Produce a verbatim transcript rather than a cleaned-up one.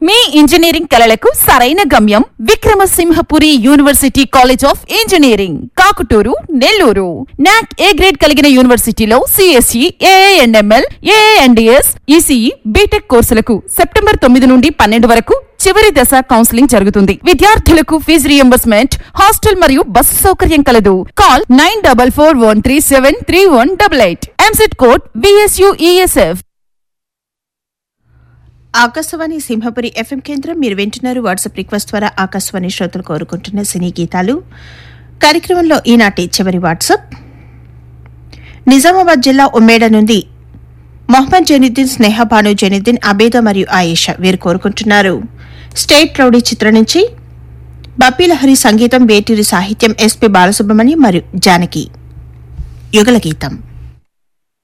మీ engineering కలలకు సరైన గమ్యం Vikrama Simhapuri university college of engineering Kakuturu Nellore. నాక్ ఏ గ్రేడ్ కలిగిన యూనివర్సిటీలో సిఎస్ఈ, ఏఎన్ఎంఎల్, ఏఎన్డిఎస్, ఈసీఈ, బీటెక్ కోర్సులకు సెప్టెంబర్ తొమ్మిది నుండి పన్నెండు వరకు చివరి దశ కౌన్సిలింగ్ జరుగుతుంది. విద్యార్థులకు ఫీజు రియంబర్స్మెంట్, హాస్టల్ మరియు బస్సు సౌకర్యం కలదు. Call nine double four one three seven three one double eight. EAMCET code VSUESF. Akashvani Simhapuri FM కేంద్రం. మీరు వింటున్నారు వాట్సాప్ రిక్వెస్ట్ ద్వారా ఆకాశవాణి శ్రోతలు కోరుకుంటున్న సినీ గీతాలు కార్యక్రమంలో. ఈనాటి చివరి వాట్సాప్ నిజామాబాద్ జిల్లా ఉమ్మేడ నుండి మొహమ్మద్ జైనుద్దీన్, స్నేహబాను జైనుద్దీన్, అబేద మరియు ఆయేషా వీరు కోరుకుంటున్నారు. స్టేట్ రౌడీ చిత్రం నుంచి బప్పీలహరి సంగీతం, వేటూరి సాహిత్యం, ఎస్పి బాలసుబ్రహ్మణ్యం మరియు జానకి యుగల గీతం.